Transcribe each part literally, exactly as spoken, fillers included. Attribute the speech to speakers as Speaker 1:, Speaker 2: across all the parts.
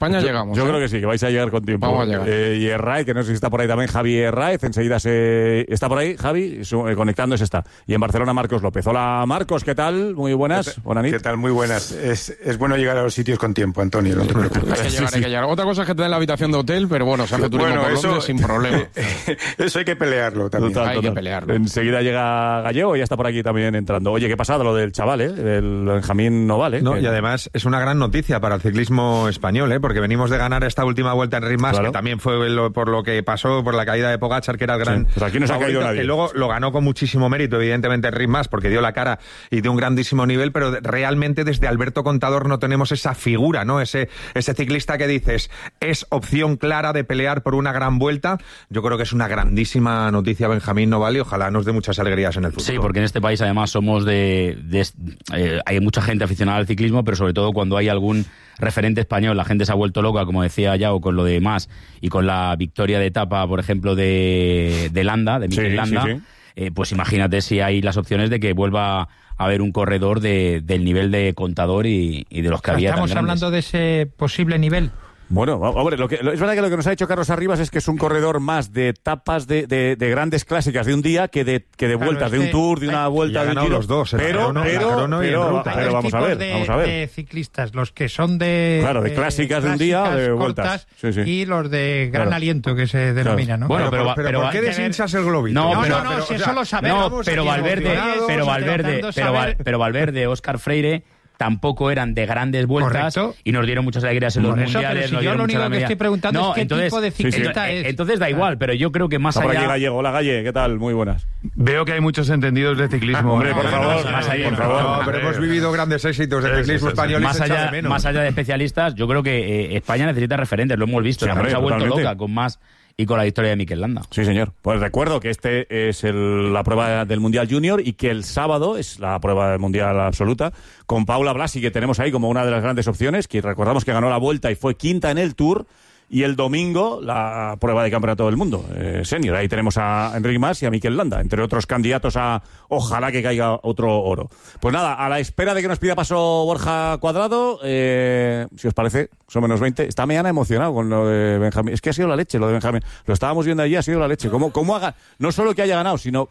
Speaker 1: España
Speaker 2: yo,
Speaker 1: llegamos.
Speaker 2: Yo
Speaker 1: ¿eh?
Speaker 2: creo que sí, que vais a llegar con tiempo.
Speaker 1: Vamos a llegar.
Speaker 2: Eh, y Herraiz, que no sé si está por ahí también, Javi Herraiz, enseguida se... ¿Está por ahí, Javi? Su, eh, conectándose está. Y en Barcelona, Marcos López. Hola, Marcos, ¿qué tal? Muy buenas. Buenas
Speaker 3: ¿Qué tal? Muy buenas. Es, es bueno llegar a los sitios con tiempo, Antonio, no te preocupes.
Speaker 1: Hay que llegar,
Speaker 2: Sí,
Speaker 1: hay que
Speaker 2: sí.
Speaker 1: llegar. Otra cosa es que te den la habitación de hotel, pero bueno, se hace turismo
Speaker 3: Bueno,
Speaker 1: por
Speaker 3: eso-
Speaker 1: Londres sin problema.
Speaker 3: Eso hay que pelearlo también.
Speaker 2: Total,
Speaker 1: Hay
Speaker 2: total.
Speaker 1: que pelearlo.
Speaker 2: Enseguida llega Gallego y ya está por aquí también entrando. Oye, ¿qué pasado lo del chaval, eh? Del Benjamín Noval, eh?
Speaker 4: No,
Speaker 2: Que-
Speaker 4: y además es una gran noticia para el ciclismo español, ¿eh? Porque venimos de ganar esta última vuelta en Ritmas,
Speaker 2: Claro.
Speaker 4: que también fue lo- por lo que pasó, por la caída de Pogačar, que era el gran
Speaker 2: Sí, pues aquí no se ha
Speaker 4: favorito,
Speaker 2: caído nadie.
Speaker 4: que luego lo ganó con muchísimo mérito, evidentemente, en Ritmas, porque dio la cara y de un grandísimo nivel, pero realmente desde Alberto Contador no tenemos esa figura, ¿no? Ese, ese ciclista que dices, es opción clara de pelear por una gran vuelta. Yo creo que es una grandísima noticia Benjamín Noval y ojalá nos dé muchas alegrías en el futuro.
Speaker 5: Sí, porque en este país además somos de... de eh, hay mucha gente aficionada al ciclismo, pero sobre todo cuando hay algún referente español, la gente se ha vuelto loca, como decía Yao, con lo de Mas y con la victoria de etapa, por ejemplo, de, de Landa, de Mikel
Speaker 2: Sí,
Speaker 5: Landa,
Speaker 2: sí, sí.
Speaker 5: Eh, pues imagínate si hay las opciones de que vuelva a haber un corredor de, del nivel de Contador y, y de los que había tan
Speaker 6: Estamos
Speaker 5: grandes.
Speaker 6: hablando de ese posible nivel.
Speaker 2: Bueno, hombre, lo que, lo, es verdad que lo que nos ha hecho Carlos Arribas es que es un corredor más de etapas de, de, de grandes clásicas de un día que de, que de
Speaker 6: Claro,
Speaker 2: vueltas,
Speaker 6: es
Speaker 2: de un
Speaker 6: que
Speaker 2: tour, de una
Speaker 6: hay-
Speaker 2: vuelta,
Speaker 4: y ha
Speaker 2: de un
Speaker 4: ganado
Speaker 2: giro.
Speaker 4: los dos, en la
Speaker 2: pero,
Speaker 4: crono, en la
Speaker 2: pero,
Speaker 4: crono y en
Speaker 2: pero,
Speaker 4: ruta.
Speaker 2: pero
Speaker 6: Hay
Speaker 2: vamos a
Speaker 6: tipos
Speaker 2: ver,
Speaker 6: de,
Speaker 2: vamos a ver.
Speaker 6: de ciclistas, los que son de...
Speaker 2: Claro, de clásicas de un día,
Speaker 6: clásicas
Speaker 2: de
Speaker 6: cortas,
Speaker 2: vueltas. Sí, sí.
Speaker 6: y los de gran
Speaker 2: Claro.
Speaker 6: aliento, que se denomina, ¿no?
Speaker 5: Bueno,
Speaker 4: pero,
Speaker 5: pero-
Speaker 4: pero,
Speaker 5: pero
Speaker 4: ¿por qué
Speaker 5: hay que
Speaker 4: deshinchas el globito?
Speaker 5: No,
Speaker 6: No,
Speaker 5: pero-
Speaker 6: no, no, si eso lo sabemos.
Speaker 5: No,
Speaker 4: estamos
Speaker 5: pero
Speaker 4: aquí
Speaker 5: Valverde,
Speaker 4: emocionados,
Speaker 5: pero Valverde,
Speaker 6: intentando
Speaker 5: pero, Val-
Speaker 6: saber-
Speaker 5: pero Valverde, Óscar Freire tampoco eran de grandes vueltas.
Speaker 6: Correcto.
Speaker 5: y nos dieron muchas alegrías en los
Speaker 6: Por eso,
Speaker 5: mundiales.
Speaker 6: pero si
Speaker 5: nos
Speaker 6: yo
Speaker 5: dieron
Speaker 6: lo
Speaker 5: muchas
Speaker 6: único que
Speaker 5: alegrías.
Speaker 6: estoy preguntando
Speaker 5: No,
Speaker 6: es qué
Speaker 5: entonces-
Speaker 6: tipo de
Speaker 2: sí, sí.
Speaker 6: ciclista
Speaker 5: ento-
Speaker 6: es.
Speaker 5: Entonces da igual, pero yo creo que más
Speaker 2: Está por aquí
Speaker 5: allá...
Speaker 2: Gallego. Hola, Galle, ¿qué tal? Muy buenas.
Speaker 7: Veo que hay muchos entendidos de ciclismo.
Speaker 2: Hombre, por
Speaker 7: No,
Speaker 2: favor,
Speaker 7: no,
Speaker 5: más
Speaker 7: no,
Speaker 5: allá,
Speaker 2: por
Speaker 7: no,
Speaker 2: favor.
Speaker 4: No,
Speaker 7: no,
Speaker 4: pero
Speaker 7: eh,
Speaker 4: hemos vivido grandes éxitos de
Speaker 7: Eso,
Speaker 4: ciclismo
Speaker 7: eso, eso.
Speaker 4: español y
Speaker 5: más
Speaker 4: se echa
Speaker 5: allá,
Speaker 4: de menos.
Speaker 5: más allá de especialistas, yo creo que eh, España necesita referentes, lo hemos visto.
Speaker 2: Sí,
Speaker 5: la
Speaker 2: hombre,
Speaker 5: gente se ha vuelto
Speaker 2: totalmente.
Speaker 5: loca con Mas y con la victoria de Mikel Landa.
Speaker 2: Sí, señor. Pues recuerdo que este es el- la prueba del Mundial Junior y que el sábado es la prueba del Mundial absoluta con Paula Blasi, que tenemos ahí como una de las grandes opciones, que recordamos que ganó la Vuelta y fue quinta en el Tour. Y el domingo, la prueba de campeonato del mundo, eh, senior. Ahí tenemos a Enric Mas y a Mikel Landa, entre otros candidatos a ojalá que caiga otro oro. Pues nada, a la espera de que nos pida paso Borja Cuadrado, eh, si os parece, son menos veinte. Está mañana emocionado con lo de Benjamín. Es que ha sido la leche lo de Benjamín. Lo estábamos viendo allí, ha sido la leche. ¿Cómo, cómo haga, no solo que haya ganado, sino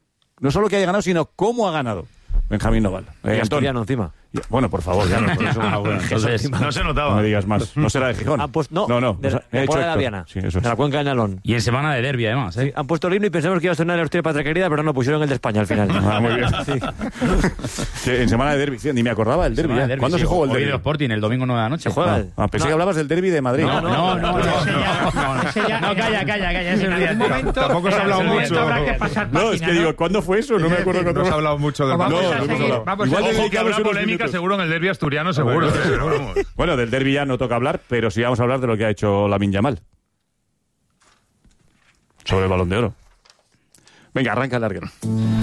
Speaker 2: no solo que haya ganado, sino cómo ha ganado Benjamín Noval. Eh,
Speaker 8: Y
Speaker 2: Antón.
Speaker 8: asturiano encima.
Speaker 2: Bueno, por favor, ya no, por eso,
Speaker 5: Ah, bueno, entonces,
Speaker 7: No se
Speaker 2: no
Speaker 7: notaba.
Speaker 2: me digas más. No será de Gijón.
Speaker 8: Han puesto, no,
Speaker 2: no, no.
Speaker 8: de,
Speaker 2: o sea,
Speaker 8: de
Speaker 2: he dicho
Speaker 8: Puebla de la
Speaker 2: Héctor.
Speaker 8: Viana,
Speaker 2: Sí, eso
Speaker 8: de la
Speaker 2: es.
Speaker 8: cuenca de Nalón.
Speaker 5: y en semana de derbi, además. ¿eh?
Speaker 8: Sí, han puesto el himno y pensamos que iba a sonar el Hostia Patria Querida, pero no, pusieron el de España al final.
Speaker 2: Ah, muy bien. Que en semana de derbi, sí, ni me acordaba del derbi.
Speaker 5: Semana de
Speaker 2: ya.
Speaker 5: derbi,
Speaker 2: ¿Cuándo
Speaker 5: sí,
Speaker 2: se jugó el
Speaker 5: hoy de
Speaker 2: derbi?
Speaker 5: Sporting, el domingo nueve de la noche.
Speaker 8: Se juega.
Speaker 2: Ah, ah, pensé
Speaker 8: No.
Speaker 2: que hablabas del derbi de Madrid.
Speaker 5: No, no, no, no, no,
Speaker 6: Ese ya-
Speaker 5: no, no,
Speaker 6: ese ya-
Speaker 5: no, calla, calla, calla, ese
Speaker 6: En
Speaker 5: día.
Speaker 6: algún momento,
Speaker 4: Tampoco se ha
Speaker 6: en
Speaker 4: hablado
Speaker 6: algún momento
Speaker 4: mucho.
Speaker 6: habrá que pasar
Speaker 2: No, es
Speaker 6: página,
Speaker 2: que
Speaker 6: ¿no?
Speaker 2: digo, ¿cuándo fue eso? No me acuerdo cuándo
Speaker 4: No se ha
Speaker 2: fue.
Speaker 4: hablado mucho del
Speaker 6: Pues vamos
Speaker 2: No,
Speaker 6: a
Speaker 2: no hemos
Speaker 6: seguir,
Speaker 2: hablado.
Speaker 6: vamos
Speaker 2: Igual
Speaker 6: a
Speaker 2: le
Speaker 7: Ojo, que
Speaker 2: dedicamos
Speaker 7: habrá
Speaker 2: unos
Speaker 7: polémica
Speaker 2: minutos.
Speaker 7: seguro en el derbi asturiano, seguro. seguro.
Speaker 2: Bueno, del derbi ya no toca hablar, pero sí vamos a hablar de lo que ha hecho Lamine Yamal. Sobre el Balón de Oro. Venga, arranca el larguero.